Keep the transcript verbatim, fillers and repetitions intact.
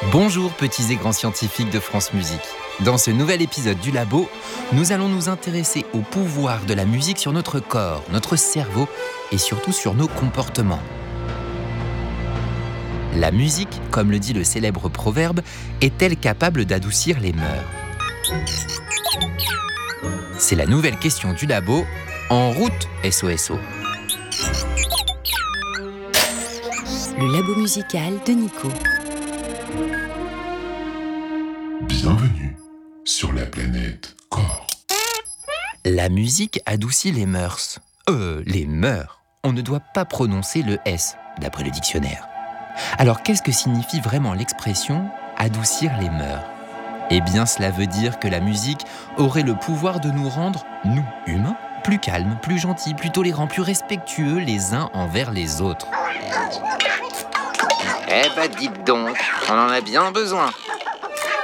Bonjour petits et grands scientifiques de France Musique. Dans ce nouvel épisode du Labo, nous allons nous intéresser au pouvoir de la musique sur notre corps, notre cerveau et surtout sur nos comportements. La musique, comme le dit le célèbre proverbe, est-elle capable d'adoucir les mœurs? C'est la nouvelle question du Labo. En route, S O S O. Le Labo musical de Nico. Bienvenue sur la planète Corps. La musique adoucit les mœurs. Euh, les mœurs. On ne doit pas prononcer le S, d'après le dictionnaire. Alors, qu'est-ce que signifie vraiment l'expression « adoucir les mœurs » ? Eh bien, cela veut dire que la musique aurait le pouvoir de nous rendre, nous, humains, plus calmes, plus gentils, plus tolérants, plus respectueux les uns envers les autres. Eh ben dites donc, on en a bien besoin.